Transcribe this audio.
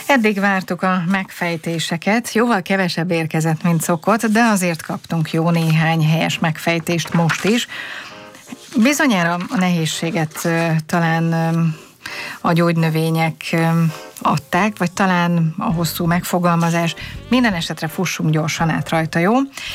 Eddig vártuk a megfejtéseket, jóval kevesebb érkezett, mint szokott, de azért kaptunk jó néhány helyes megfejtést most is. Bizonyára a nehézséget talán a gyógynövények adták, vagy talán a hosszú megfogalmazás. Minden esetre fussunk gyorsan át rajta, jó?